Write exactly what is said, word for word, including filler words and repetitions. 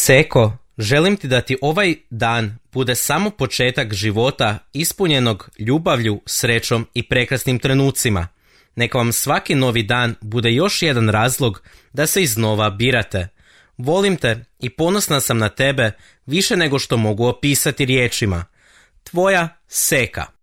Seko, želim ti da ti ovaj dan bude samo početak života ispunjenog ljubavlju, srećom i prekrasnim trenucima. Neka vam svaki novi dan bude još jedan razlog da se iznova birate. Volim te i ponosna sam na tebe više nego što mogu opisati riječima. Tvoja Seka.